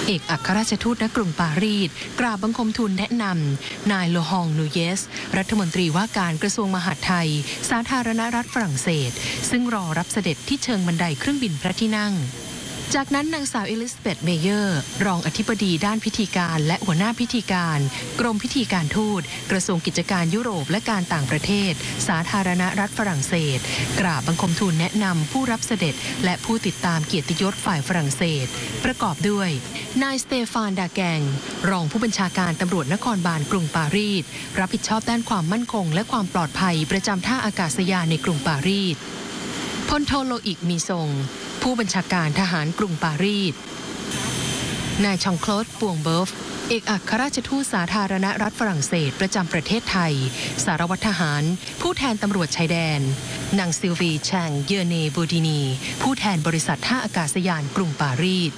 เอกอัครราชทูตณกรุงปารีสกราบบังคมทูลแนะนำนายโลฮองนูเยสรัฐมนตรีว่าการกระทรวงมหาดไทยสาธารณรัฐฝรั่งเศสซึ่งรอรับเสด็จที่เชิงบันไดเครื่องบินพระที่นั่งจากนั้นนางสาวเอลิซาเบธเมเยอร์รองอธิบดีด้านพิธีการและหัวหน้าพิธีการกรมพิธีการทูตกระทรวงกิจการยุโรปและการต่างประเทศสาธารณรัฐฝรั่งเศสกราบบังคมทูลแนะนำผู้รับเสด็จและผู้ติดตามเกียรติยศฝ่ายฝรั่งเศสประกอบด้วยนายสเตฟานดาแกงรองผู้บัญชาการตำรวจนครบาลกรุงปารีสรับผิดชอบด้านความมั่นคงและความปลอดภัยประจำท่าอากาศยานในกรุงปารีสพลโทโลอิกมีทรงผู้บัญชาการทหารกรุงปารีสนายชองโคลดปวงเบิฟเอกอัครราชทูตสาธารณรัฐฝรั่งเศสประจำประเทศไทยสารวัตรทหารผู้แทนตำรวจชายแดนนางซิลวีแชงเยเนบูดินีผู้แทนบริษัทท่าอากาศยานกรุงปารีส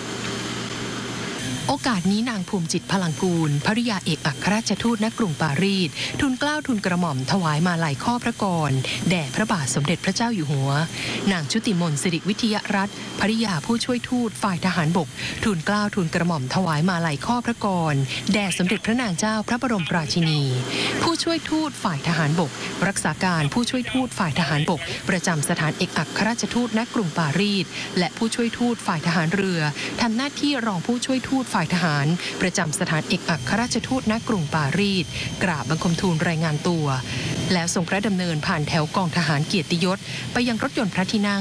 โอกาสนี้นางภูมิจิตพลังกูลภริยาเอกอัครราชทูตณกรุงปารีสทูลเกล้าทูลกระหม่อมถวายมาลัยข้อพระกรแด่พระบาทสมเด็จพระเจ้าอยู่หัวนางชุติมนต์สิริวิทยรัตน์ภริยาผู้ช่วยทูตฝ่ายทหารบกทูลเกล้าทูลกระหม่อมถวายมาลัยข้อพระกรแด่สมเด็จพระนางเจ้าพระบรมราชินีผู้ช่วยทูตฝ่ายทหารบกรักษาการผู้ช่วยทูตฝ่ายทหารบกประจำสถานเอกอัครราชทูตณกรุงปารีสและผู้ช่วยทูตฝ่ายทหารเรือทำหน้าที่รองผู้ช่วยทูตฝ่ายทหารประจำสถานเอกอัครราชทูตณกรุงปารีสกราบบังคมทูลรายงานตัวแล้วทรงพระดำเนินผ่านแถวกองทหารเกียรติยศไปยังรถยนต์พระที่นั่ง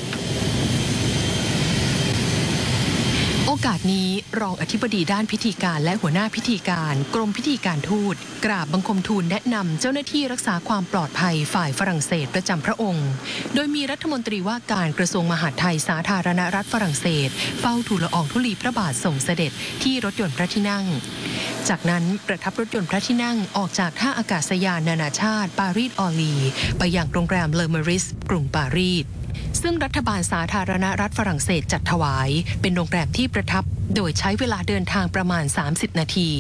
โอกาสนี้รองอธิบดีด้านพิธีการและหัวหน้าพิธีการกรมพิธีการทูตกราบบังคมทูลแนะนำเจ้าหน้าที่รักษาความปลอดภัยฝ่ายฝรั่งเศสประจำพระองค์โดยมีรัฐมนตรีว่าการกระทรวงมหาดไทยสาธารณรัฐฝรั่งเศสเฝ้าทูลละอองธุลีพระบาทส่งเสด็จที่รถยนต์พระที่นั่งจากนั้นประทับรถยนต์พระที่นั่งออกจากท่าอากาศยานนานาชาติปารีสออลีไปยังโรงแรมเลอเมริสกรุงปารีสซึ่งรัฐบาลสาธารณรัฐฝรั่งเศสจัดถวายเป็นโรงแรมที่ประทับโดยใช้เวลาเดินทางประมาณ30 นาที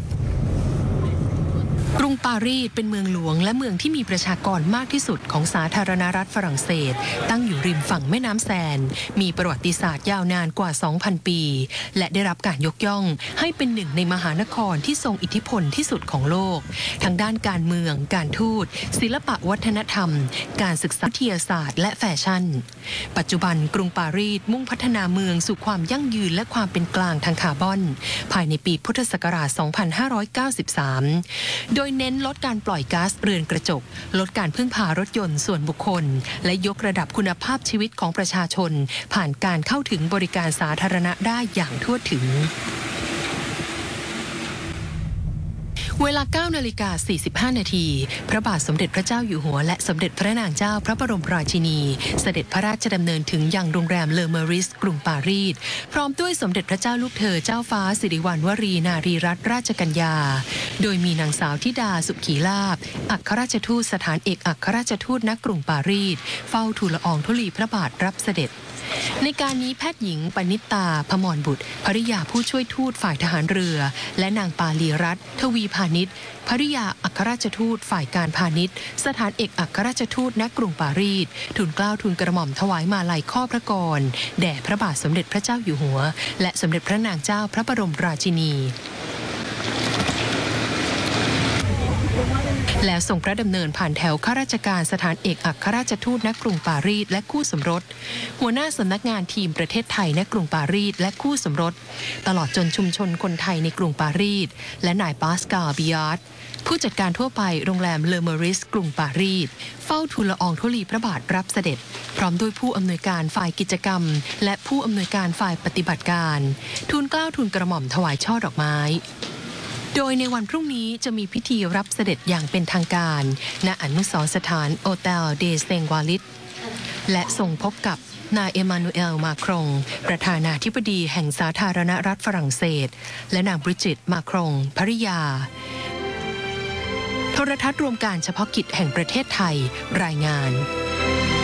กรุงปารีสเป็นเมืองหลวงและเมืองที่มีประชากรมากที่สุดของสาธารณรัฐฝรั่งเศสตั้งอยู่ริมฝั่งแม่น้ำแซนมีประวัติศาสตร์ยาวนานกว่า 2,000 ปีและได้รับการยกย่องให้เป็นหนึ่งในมหานครที่ทรงอิทธิพลที่สุดของโลกทั้งด้านการเมืองการทูตศิลปะวัฒนธรรมการศึกษาวิทยาศาสตร์และแฟชั่นปัจจุบันกรุงปารีสมุ่งพัฒนาเมืองสู่ความยั่งยืนและความเป็นกลางทางคาร์บอนภายในปีพุทธศักราช 2593 โดยเน้นลดการปล่อยก๊าซเรือนกระจกลดการพึ่งพารถยนต์ส่วนบุคคลและยกระดับคุณภาพชีวิตของประชาชนผ่านการเข้าถึงบริการสาธารณะได้อย่างทั่วถึงเวลา 9:45 นาทีพระบาทสมเด็จพระเจ้าอยู่หัวและสมเด็จพระนางเจ้าพระบรมราชินีเสด็จพระราชดำเนินถึงยังโรงแรมเลอเมริสกรุงปารีสพร้อมด้วยสมเด็จพระเจ้าลูกเธอเจ้าฟ้าสิริวัณวรีนารีรัตนราชกัญญาโดยมีนางสาวธิดาสุขีลาภอัครราชทูตสถานเอกอัครราชทูตณกรุงปารีสเฝ้าทูลละอองธุลีพระบาทรับเสด็จในการนี้แพทย์หญิงปณิตาพมรบุตรภริยาผู้ช่วยทูตฝ่ายทหารเรือและนางปาลีรัตน์ทวีพาณิชย์ภริยาอัครราชทูตฝ่ายการพาณิชย์สถานเอกอัครราชทูตณกรุงปารีสทูลเกล้าทูลกระหม่อมถวายมาลัยข้อพระกรแด่พระบาทสมเด็จพระเจ้าอยู่หัวและสมเด็จพระนางเจ้าพระบรมราชินีแล้วส่งพระดำเนินผ่านแถวข้าราชการสถานเอกอัครราชทูตณกรุงปารีสและคู่สมรสหัวหน้าสำนักงานทีมประเทศไทยณกรุงปารีสและคู่สมรสตลอดจนชุมชนคนไทยในกรุงปารีสและนายปาสกาลบิยาร์ดผู้จัดการทั่วไปโรงแรมเลอเมริสกรุงปารีสเฝ้าทูลละอองธุลีพระบาทรับเสด็จพร้อมด้วยผู้อำนวยการฝ่ายกิจกรรมและผู้อำนวยการฝ่ายปฏิบัติการทูลเกล้าทูลกระหม่อมถวายช่อดอกไม้โดยในวันพรุ่งนี้จะมีพิธีรับเสด็จอย่างเป็นทางการณอนุสรณ์สถานโอเตลเดเซงวาลิตและส่งพบกับนายเอมานูเอลมาครงประธานาธิบดีแห่งสาธารณรัฐฝรั่งเศสและนางบริจิตมาครงภริยาโทรทัศน์รวมการเฉพาะกิจแห่งประเทศไทยรายงาน